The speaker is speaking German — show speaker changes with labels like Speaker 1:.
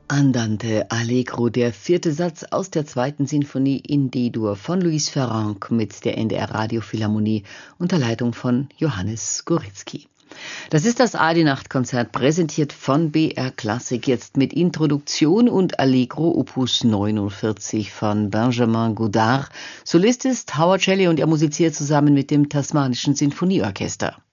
Speaker 1: Andante Allegro, der vierte Satz aus der zweiten Sinfonie in D-Dur von Louis Ferrand mit der NDR Radiophilharmonie unter Leitung von Johannes Goritzky. Das ist das AD-Nacht-Konzert, präsentiert von BR Klassik, jetzt mit Introduktion und Allegro Opus 49 von Benjamin Godard. Solist ist Howard Shelley und er musiziert zusammen mit dem Tasmanischen Sinfonieorchester.